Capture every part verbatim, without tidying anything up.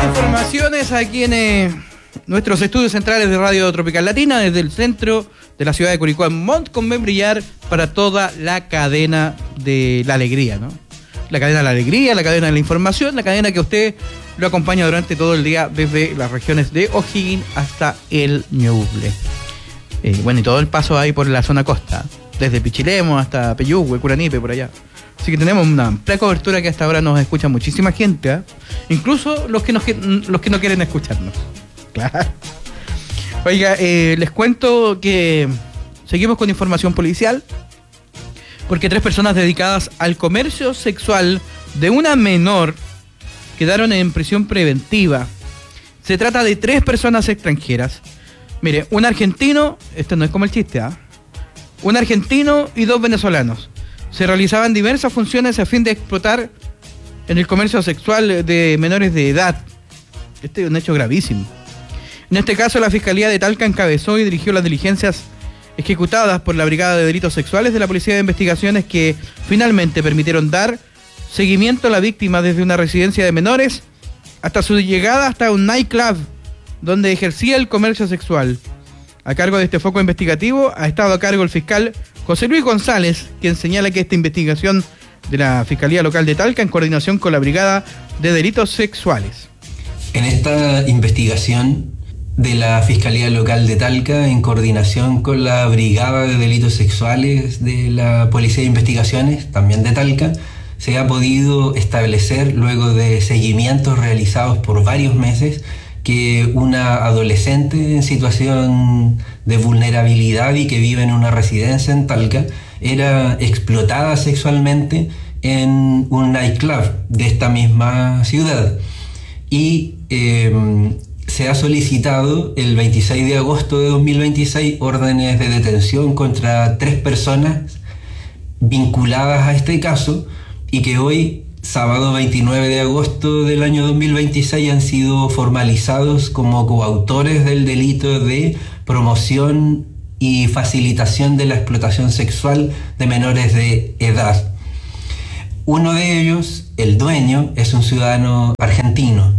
Informaciones aquí en eh, nuestros estudios centrales de Radio Tropical Latina, desde el centro de la ciudad de Curicó, en Mont con Brillar, para toda la cadena de la alegría, ¿no? La cadena de la alegría, la cadena de la información, la cadena que usted lo acompaña durante todo el día desde las regiones de O'Higgins hasta el Ñuble. Eh, bueno, y todo el paso ahí por la zona costa, desde Pichilemu hasta Peyúgue, Curanipe, por allá. Así que tenemos una amplia cobertura que hasta ahora nos escucha muchísima gente, ¿eh? Incluso los que, nos, los que no quieren escucharnos. Claro. Oiga, eh, les cuento que seguimos con información policial, porque tres personas dedicadas al comercio sexual de una menor quedaron en prisión preventiva. Se trata de tres personas extranjeras. Mire, un argentino, esto no es como el chiste, ¿ah? ¿eh? Un argentino y dos venezolanos. Se realizaban diversas funciones a fin de explotar en el comercio sexual de menores de edad. Este es un hecho gravísimo. En este caso, la Fiscalía de Talca encabezó y dirigió las diligencias ejecutadas por la Brigada de Delitos Sexuales de la Policía de Investigaciones, que finalmente permitieron dar seguimiento a la víctima desde una residencia de menores hasta su llegada hasta un nightclub donde ejercía el comercio sexual. A cargo de este foco investigativo ha estado a cargo el fiscal José Luis González, quien señala que esta investigación de la Fiscalía Local de Talca, en coordinación con la Brigada de Delitos Sexuales. En esta investigación de la Fiscalía Local de Talca, en coordinación con la Brigada de Delitos Sexuales de la Policía de Investigaciones, también de Talca, se ha podido establecer, luego de seguimientos realizados por varios meses, que una adolescente en situación de vulnerabilidad y que vive en una residencia en Talca era explotada sexualmente en un nightclub de esta misma ciudad. Y eh, se ha solicitado el veintiséis de agosto de dos mil veintiséis órdenes de detención contra tres personas vinculadas a este caso, y que hoy, sábado veintinueve de agosto del año dos mil veintiséis, han sido formalizados como coautores del delito de promoción y facilitación de la explotación sexual de menores de edad. Uno de ellos, el dueño, es un ciudadano argentino.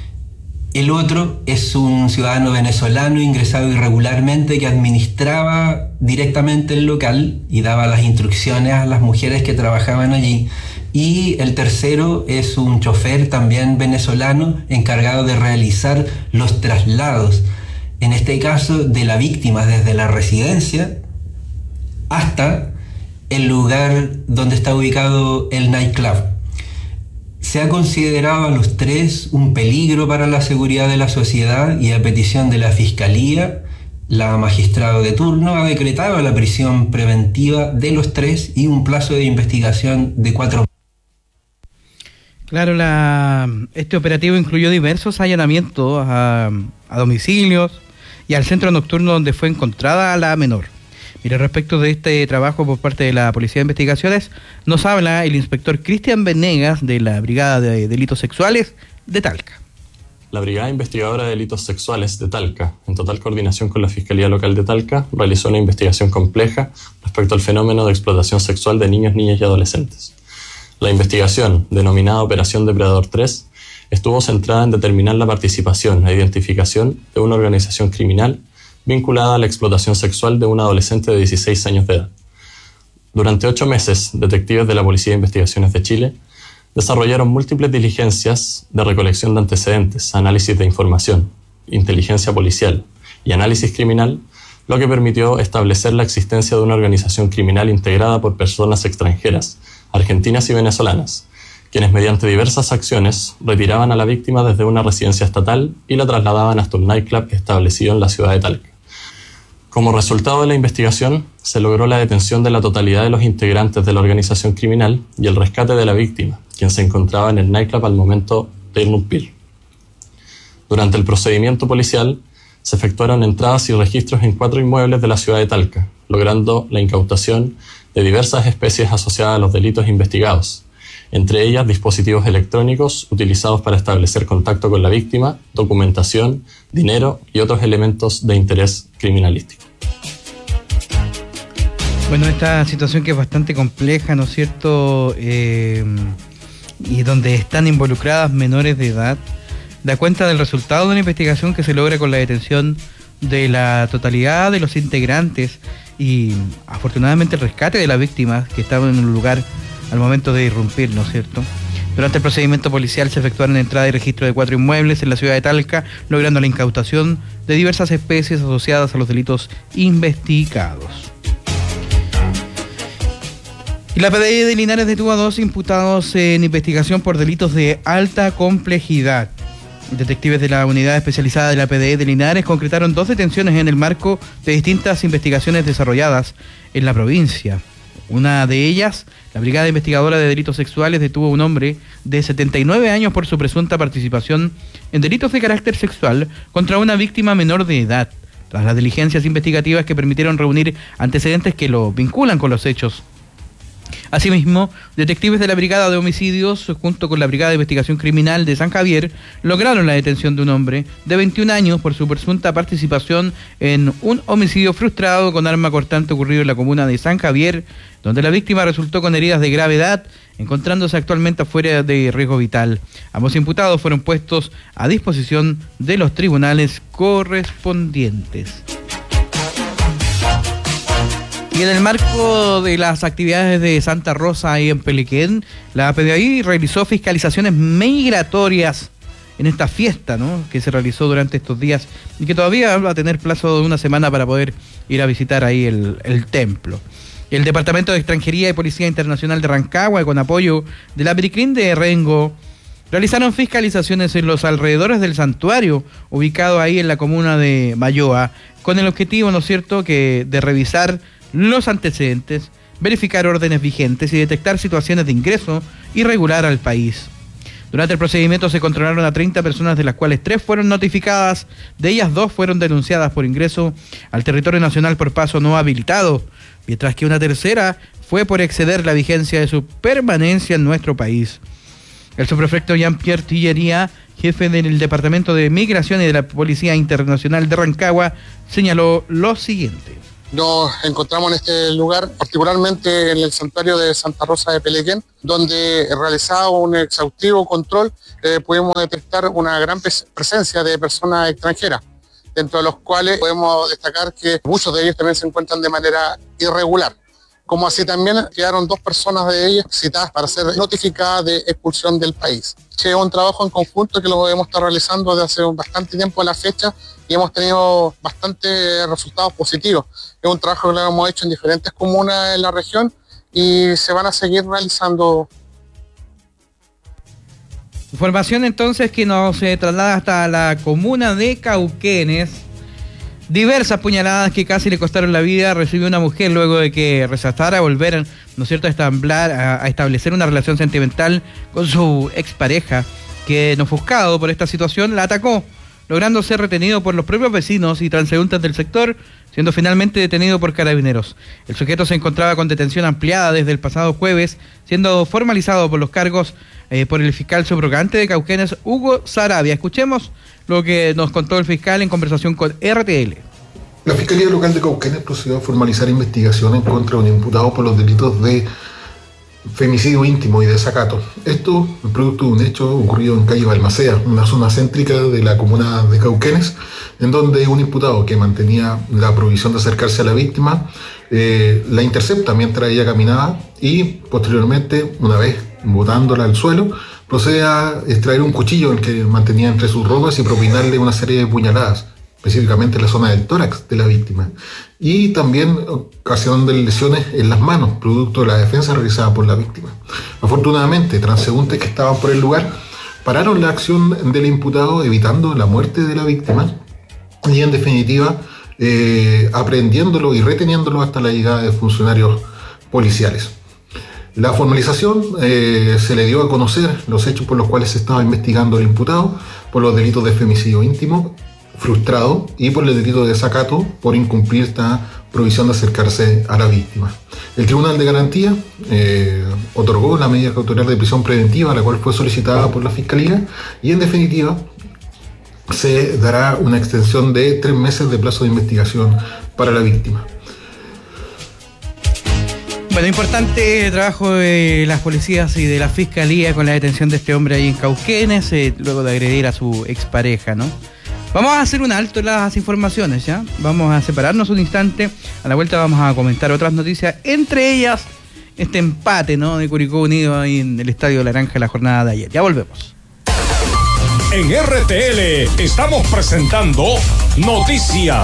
El otro es un ciudadano venezolano ingresado irregularmente, que administraba directamente el local y daba las instrucciones a las mujeres que trabajaban allí. Y el tercero es un chofer también venezolano encargado de realizar los traslados, en este caso de la víctima, desde la residencia hasta el lugar donde está ubicado el nightclub. Se ha considerado a los tres un peligro para la seguridad de la sociedad, y a petición de la Fiscalía, la magistrada de turno ha decretado la prisión preventiva de los tres y un plazo de investigación de cuatro. Claro, la, este operativo incluyó diversos allanamientos a, a domicilios y al centro nocturno donde fue encontrada la menor. Mire, respecto de este trabajo por parte de la Policía de Investigaciones, nos habla el inspector Cristian Venegas, de la Brigada de Delitos Sexuales de Talca. La Brigada Investigadora de Delitos Sexuales de Talca, en total coordinación con la Fiscalía Local de Talca, realizó una investigación compleja respecto al fenómeno de explotación sexual de niños, niñas y adolescentes. La investigación, denominada Operación Depredador tres, estuvo centrada en determinar la participación e identificación de una organización criminal vinculada a la explotación sexual de una adolescente de dieciséis años de edad. Durante ocho meses, detectives de la Policía de Investigaciones de Chile desarrollaron múltiples diligencias de recolección de antecedentes, análisis de información, inteligencia policial y análisis criminal, lo que permitió establecer la existencia de una organización criminal integrada por personas extranjeras, argentinas y venezolanas, quienes mediante diversas acciones retiraban a la víctima desde una residencia estatal y la trasladaban hasta un nightclub establecido en la ciudad de Talca. Como resultado de la investigación, se logró la detención de la totalidad de los integrantes de la organización criminal y el rescate de la víctima, quien se encontraba en el nightclub al momento de irrumpir. Durante el procedimiento policial, se efectuaron entradas y registros en cuatro inmuebles de la ciudad de Talca, logrando la incautación de diversas especies asociadas a los delitos investigados, entre ellas dispositivos electrónicos utilizados para establecer contacto con la víctima, documentación, dinero y otros elementos de interés criminalístico. Bueno, esta situación que es bastante compleja, ¿no es cierto?, eh, y donde están involucradas menores de edad, da cuenta del resultado de una investigación que se logra con la detención de la totalidad de los integrantes y afortunadamente el rescate de las víctimas que estaban en un lugar al momento de irrumpir, ¿no es cierto? Durante el procedimiento policial se efectuaron entrada y registro de cuatro inmuebles en la ciudad de Talca, logrando la incautación de diversas especies asociadas a los delitos investigados. Y la P D I de Linares detuvo a dos imputados en investigación por delitos de alta complejidad. Detectives de la unidad especializada de la P D I de Linares concretaron dos detenciones en el marco de distintas investigaciones desarrolladas en la provincia. Una de ellas, la Brigada Investigadora de Delitos Sexuales detuvo a un hombre de setenta y nueve años por su presunta participación en delitos de carácter sexual contra una víctima menor de edad, tras las diligencias investigativas que permitieron reunir antecedentes que lo vinculan con los hechos. Asimismo, detectives de la Brigada de Homicidios, junto con la Brigada de Investigación Criminal de San Javier, lograron la detención de un hombre de veintiún años por su presunta participación en un homicidio frustrado con arma cortante ocurrido en la comuna de San Javier, donde la víctima resultó con heridas de gravedad, encontrándose actualmente afuera de riesgo vital. Ambos imputados fueron puestos a disposición de los tribunales correspondientes. Y en el marco de las actividades de Santa Rosa ahí en Pelequén, la P D I realizó fiscalizaciones migratorias en esta fiesta, ¿no?, que se realizó durante estos días y que todavía va a tener plazo de una semana para poder ir a visitar ahí el, el templo. El Departamento de Extranjería y Policía Internacional de Rancagua, con apoyo de la Bricrin de Rengo, realizaron fiscalizaciones en los alrededores del santuario, ubicado ahí en la comuna de Mayoa, con el objetivo, ¿no es cierto?, que de revisar los antecedentes, verificar órdenes vigentes y detectar situaciones de ingreso irregular al país. Durante el procedimiento se controlaron a treinta personas, de las cuales tres fueron notificadas, de ellas dos fueron denunciadas por ingreso al territorio nacional por paso no habilitado, mientras que una tercera fue por exceder la vigencia de su permanencia en nuestro país. El subprefecto Jean-Pierre Tillería, jefe del Departamento de Migración y de la Policía Internacional de Rancagua, señaló lo siguiente. Nos encontramos en este lugar, particularmente en el santuario de Santa Rosa de Pelequén, donde realizado un exhaustivo control, eh, pudimos detectar una gran presencia de personas extranjeras, dentro de los cuales podemos destacar que muchos de ellos también se encuentran de manera irregular. Como así también quedaron dos personas de ellas citadas para ser notificadas de expulsión del país. Es un trabajo en conjunto que lo hemos estado realizando desde hace bastante tiempo a la fecha y hemos tenido bastantes resultados positivos. Es un trabajo que lo hemos hecho en diferentes comunas en la región y se van a seguir realizando. Información entonces que nos eh, traslada hasta la comuna de Cauquenes. Diversas puñaladas que casi le costaron la vida recibió una mujer luego de que rechazara volver, ¿no es cierto?, a, establar, a, a establecer una relación sentimental con su expareja, que, ofuscado por esta situación, la atacó, logrando ser retenido por los propios vecinos y transeúntes del sector, siendo finalmente detenido por carabineros. El sujeto se encontraba con detención ampliada desde el pasado jueves, siendo formalizado por los cargos eh, por el fiscal subrogante de Cauquenes, Hugo Sarabia. Escuchemos lo que nos contó el fiscal en conversación con R T L. La Fiscalía Local de Cauquenes procedió a formalizar investigación en contra de un imputado por los delitos de femicidio íntimo y desacato. Esto es producto de un hecho ocurrido en calle Balmaceda, una zona céntrica de la comuna de Cauquenes, en donde un imputado que mantenía la prohibición de acercarse a la víctima eh, la intercepta mientras ella caminaba y posteriormente, una vez botándola al suelo, procede a extraer un cuchillo el que mantenía entre sus ropas y propinarle una serie de puñaladas, específicamente en la zona del tórax de la víctima, y también ocasionando lesiones en las manos, producto de la defensa realizada por la víctima. Afortunadamente, transeúntes que estaban por el lugar pararon la acción del imputado, evitando la muerte de la víctima y, en definitiva, eh, aprehendiéndolo y reteniéndolo hasta la llegada de funcionarios policiales. La formalización eh, se le dio a conocer los hechos por los cuales se estaba investigando el imputado, por los delitos de femicidio íntimo frustrado y por el delito de desacato por incumplir esta prohibición de acercarse a la víctima. El Tribunal de Garantía eh, otorgó la medida cautelar de prisión preventiva, la cual fue solicitada por la Fiscalía, y en definitiva se dará una extensión de tres meses de plazo de investigación para la víctima. Bueno, importante trabajo de las policías y de la fiscalía con la detención de este hombre ahí en Cauquenes, eh, luego de agredir a su expareja, ¿no? Vamos a hacer un alto en las informaciones, ¿ya? Vamos a separarnos un instante. A la vuelta vamos a comentar otras noticias, entre ellas este empate, ¿no?, de Curicó Unido ahí en el Estadio Naranja la jornada de ayer. Ya volvemos. En R T L estamos presentando Noticias.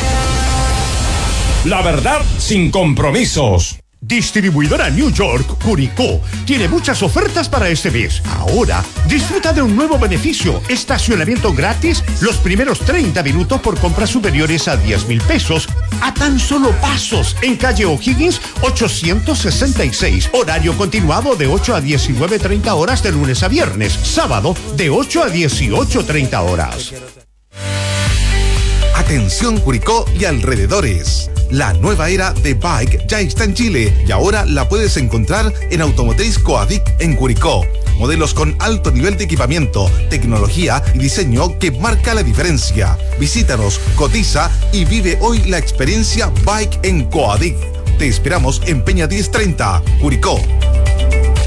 La verdad sin compromisos. Distribuidora New York, Curicó, tiene muchas ofertas para este mes. Ahora, disfruta de un nuevo beneficio: estacionamiento gratis los primeros treinta minutos por compras superiores a diez mil pesos, a tan solo pasos, en calle O'Higgins ochocientos sesenta y seis. Horario continuado de ocho a diecinueve treinta horas de lunes a viernes. Sábado de ocho a dieciocho treinta horas. Atención Curicó y alrededores. La nueva era de Bike ya está en Chile y ahora la puedes encontrar en Automotriz Coadic en Curicó. Modelos con alto nivel de equipamiento, tecnología y diseño que marca la diferencia. Visítanos, cotiza y vive hoy la experiencia Bike en Coadic. Te esperamos en Peña diez treinta, Curicó.